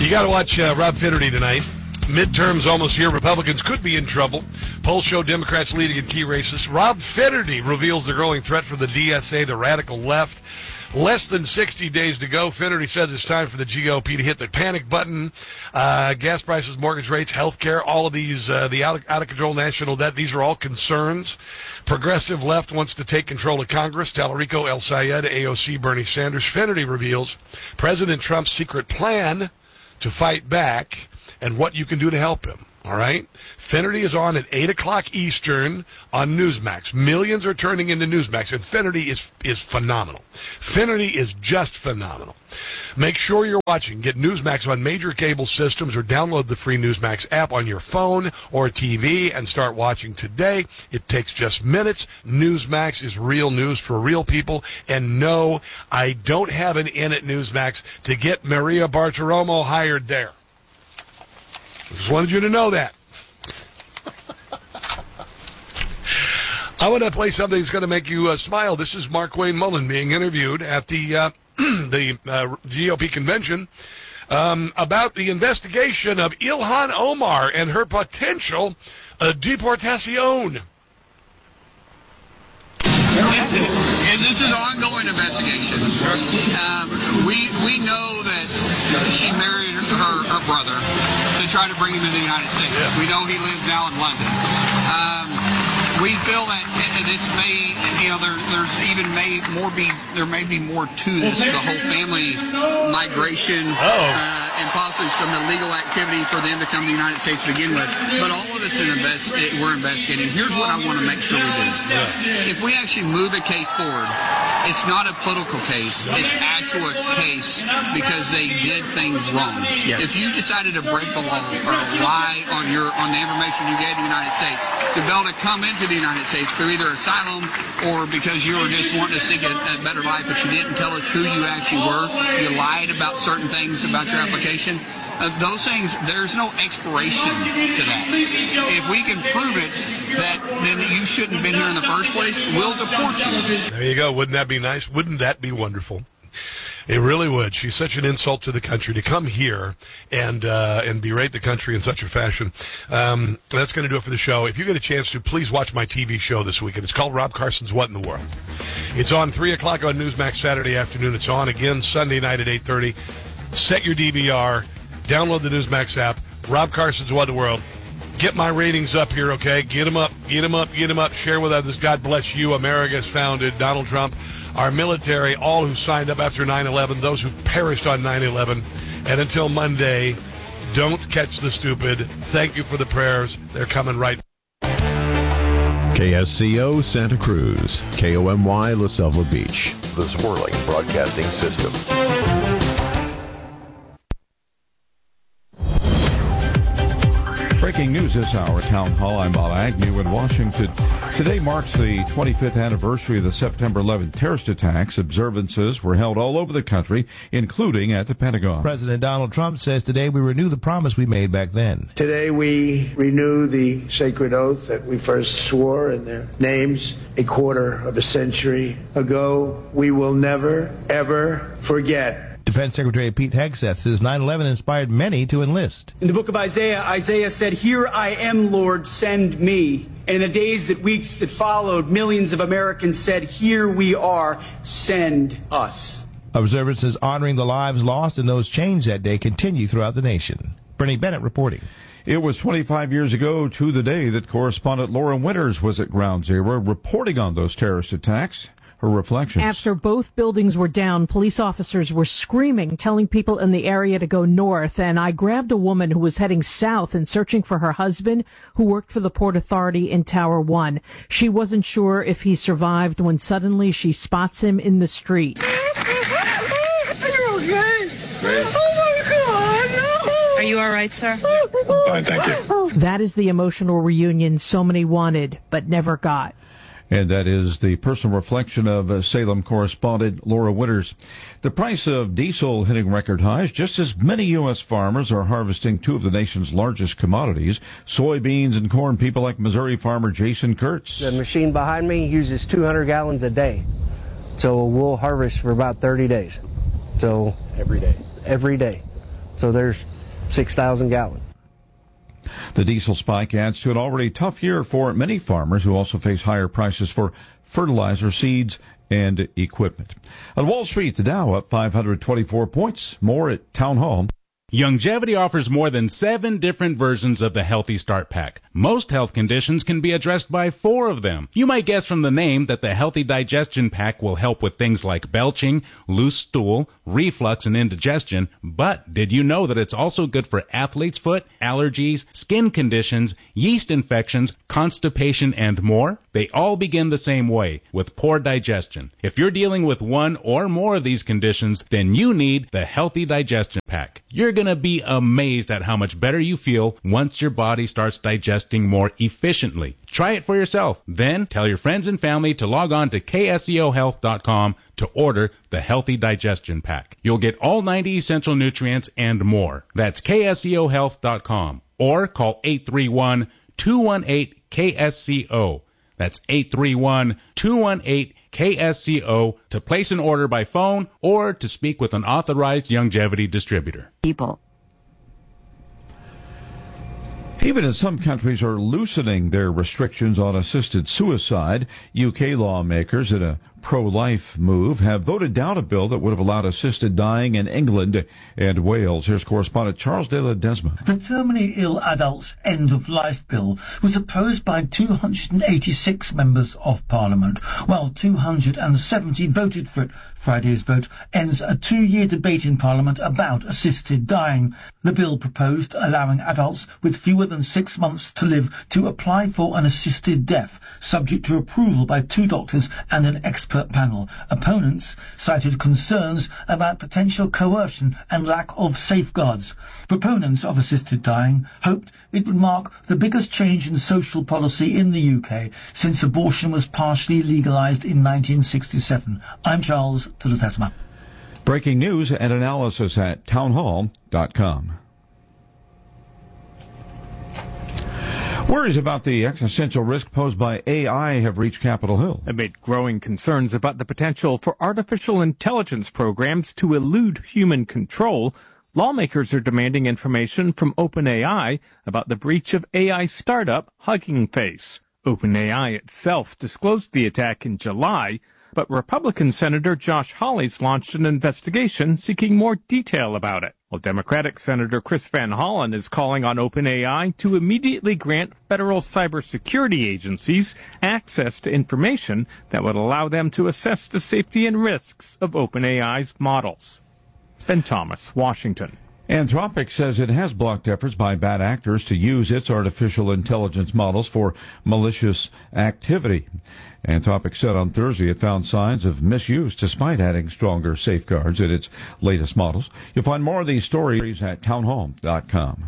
You got to watch Rob Finnerty tonight. Midterms almost here. Republicans could be in trouble. Polls show Democrats leading in key races. Rob Finnerty reveals the growing threat from the DSA, the radical left. Less than 60 days to go. Finnerty says it's time for the GOP to hit the panic button. Gas prices, mortgage rates, health care, all of these, the out-of-control national debt, these are all concerns. Progressive left wants to take control of Congress. Tallarico, El Sayed, AOC, Bernie Sanders. Finnerty reveals President Trump's secret plan to fight back and what you can do to help him. All right? Finnerty is on at 8 o'clock Eastern on Newsmax. Millions are turning into Newsmax, and Finnerty is phenomenal. Finnerty is just phenomenal. Make sure you're watching. Get Newsmax on major cable systems or download the free Newsmax app on your phone or TV and start watching today. It takes just minutes. Newsmax is real news for real people. And no, I don't have an in at Newsmax to get Maria Bartiromo hired there. Just wanted you to know that. I want to play something that's going to make you smile. This is Mark Wayne Mullen being interviewed at the GOP convention about the investigation of Ilhan Omar and her potential deportación. This is an ongoing investigation. We know that she married her brother to try to bring him to the United States. Yeah. We know he lives now in London. We feel that this may, there may be more to this, the whole family migration and possibly some illegal activity for them to come to the United States to begin with. But all of us we're investigating. Here's what I want to make sure we do. Yeah. If we actually move a case forward, it's not a political case. It's actual case because they did things wrong. Yes. If you decided to break the law or lie on the information you gave the United States to be able to come into the United States through either asylum or because you were just wanting to seek a better life, but you didn't tell us who you actually were, you lied about certain things about your application. Those things, there's no expiration to that. If we can prove it, then you shouldn't have been here in the first place, we'll deport you. There you go. Wouldn't that be nice? Wouldn't that be wonderful? It really would. She's such an insult to the country to come here and berate the country in such a fashion. That's going to do it for the show. If you get a chance to, please watch my TV show this weekend. It's called Rob Carson's What in the World. It's on 3 o'clock on Newsmax Saturday afternoon. It's on again Sunday night at 8:30. Set your DVR. Download the Newsmax app. Rob Carson's What in the World. Get my ratings up here, okay? Get them up, get them up, get them up. Share with others. God bless you. America is founded. Donald Trump. Our military, all who signed up after 9/11, those who perished on 9/11. And until Monday, don't catch the stupid. Thank you for the prayers. They're coming right. KSCO Santa Cruz, KOMY La Selva Beach, the Swirling Broadcasting System. Breaking news this hour, Town Hall. I'm Bob Agnew in Washington. Today marks the 25th anniversary of the September 11th terrorist attacks. Observances were held all over the country, including at the Pentagon. President Donald Trump says today we renew the promise we made back then. Today we renew the sacred oath that we first swore in their names a quarter of a century ago. We will never, ever forget. Defense Secretary Pete Hegseth says 9/11 inspired many to enlist. In the book of Isaiah, Isaiah said, "Here I am, Lord, send me." And in the days, weeks that followed, millions of Americans said, "Here we are, send us." Observances honoring the lives lost and those changed that day continue throughout the nation. Bernie Bennett reporting. It was 25 years ago to the day that correspondent Laura Winters was at Ground Zero reporting on those terrorist attacks. Her reflections. After both buildings were down, police officers were screaming, telling people in the area to go north, and I grabbed a woman who was heading south and searching for her husband, who worked for the Port Authority in Tower 1. She wasn't sure if he survived when suddenly she spots him in the street. Are you okay? Great. Oh, my God, no. Are you all right, sir? Fine, thank you. That is the emotional reunion so many wanted, but never got. And that is the personal reflection of Salem correspondent Laura Winters. The price of diesel hitting record highs. Just as many U.S. farmers are harvesting two of the nation's largest commodities, soybeans and corn. People like Missouri farmer Jason Kurtz. The machine behind me uses 200 gallons a day. So we'll harvest for about 30 days. So every day. So there's 6,000 gallons. The diesel spike adds to an already tough year for many farmers who also face higher prices for fertilizer, seeds, and equipment. On Wall Street, the Dow up 524 points. More at Town Hall. Youngevity offers more than 7 different versions of the Healthy Start Pack. Most health conditions can be addressed by 4 of them. You might guess from the name that the Healthy Digestion Pack will help with things like belching, loose stool, reflux, and indigestion, but did you know that it's also good for athlete's foot, allergies, skin conditions, yeast infections, constipation, and more? They all begin the same way, with poor digestion. If you're dealing with one or more of these conditions, then you need the Healthy Digestion Pack. You're going to be amazed at how much better you feel once your body starts digesting more efficiently. Try it for yourself. Then tell your friends and family to log on to KSEOhealth.com to order the Healthy Digestion Pack. You'll get all 90 essential nutrients and more. That's KSEOhealth.com or call 831-218-KSCO. That's 831-218-KSCO to place an order by phone or to speak with an authorized Youngevity distributor. People. Even as some countries are loosening their restrictions on assisted suicide, UK lawmakers in a pro-life move have voted down a bill that would have allowed assisted dying in England and Wales. Here's correspondent Charles de Ledesma. The Terminally Ill Adults End-of-Life Bill was opposed by 286 members of Parliament, while 270 voted for it. Friday's vote ends a 2-year debate in Parliament about assisted dying. The bill proposed allowing adults with fewer than 6 months to live to apply for an assisted death, subject to approval by 2 doctors and an expert panel. Opponents cited concerns about potential coercion and lack of safeguards. Proponents of assisted dying hoped it would mark the biggest change in social policy in the UK since abortion was partially legalised in 1967. I'm Charles de Ledesma. Breaking news and analysis at townhall.com. Worries about the existential risk posed by AI have reached Capitol Hill. Amid growing concerns about the potential for artificial intelligence programs to elude human control, lawmakers are demanding information from OpenAI about the breach of AI startup Hugging Face. OpenAI itself disclosed the attack in July, but Republican Senator Josh Hawley's launched an investigation seeking more detail about it. While Democratic Senator Chris Van Hollen is calling on OpenAI to immediately grant federal cybersecurity agencies access to information that would allow them to assess the safety and risks of OpenAI's models. Ben Thomas, Washington. Anthropic says it has blocked efforts by bad actors to use its artificial intelligence models for malicious activity. Anthropic said on Thursday it found signs of misuse despite adding stronger safeguards in its latest models. You'll find more of these stories at townhall.com.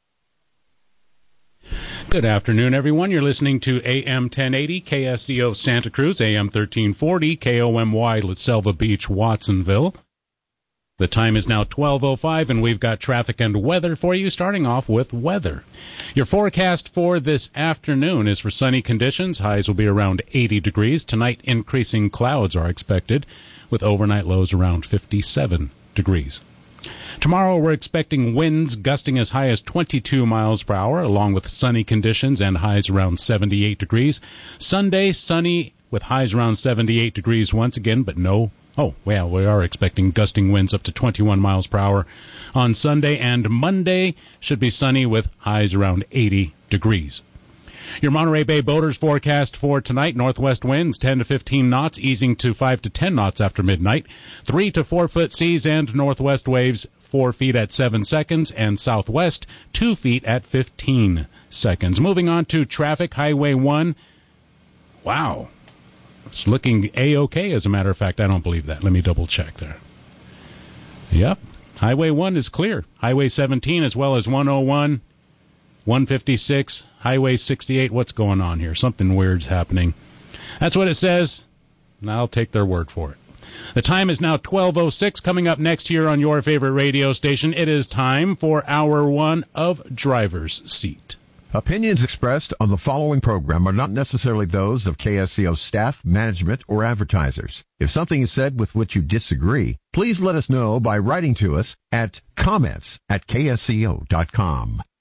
Good afternoon, everyone. You're listening to AM 1080, KSCO Santa Cruz, AM 1340, KOMY La Selva Beach, Watsonville. The time is now 12:05, and we've got traffic and weather for you, starting off with weather. Your forecast for this afternoon is for sunny conditions. Highs will be around 80 degrees. Tonight, increasing clouds are expected, with overnight lows around 57 degrees. Tomorrow, we're expecting winds gusting as high as 22 miles per hour, along with sunny conditions and highs around 78 degrees. Sunday, sunny with highs around 78 degrees once again, but we are expecting gusting winds up to 21 miles per hour on Sunday, and Monday should be sunny with highs around 80 degrees. Your Monterey Bay boaters forecast for tonight: northwest winds 10 to 15 knots, easing to 5 to 10 knots after midnight, 3 to 4 foot seas, and northwest waves 4 feet at 7 seconds, and southwest 2 feet at 15 seconds. Moving on to traffic, Highway 1. Wow. It's looking A-OK, as a matter of fact. I don't believe that. Let me double check there. Yep. Highway 1 is clear. Highway 17 as well as 101, 156, Highway 68. What's going on here? Something weird's happening. That's what it says, and I'll take their word for it. The time is now 12:06. Coming up next here on your favorite radio station, it is time for Hour 1 of Driver's Seat. Opinions expressed on the following program are not necessarily those of KSCO staff, management, or advertisers. If something is said with which you disagree, please let us know by writing to us at comments@ksco.com.